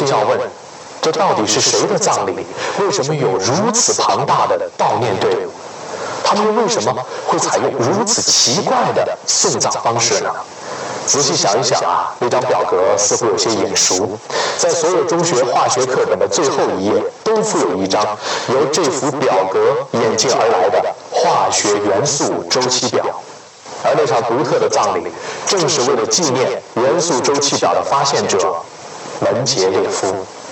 真要问，这到底是谁的葬礼？为什么有如此庞大的悼念队伍？他们又为什么会采用如此奇怪的送葬方式呢？仔细想一想啊，那张表格似乎有些眼熟，在所有中学化学课本的最后一页都附有一张由这幅表格演进而来的化学元素周期表。而那场独特的葬礼，正是为了纪念元素周期表的发现者门捷列夫。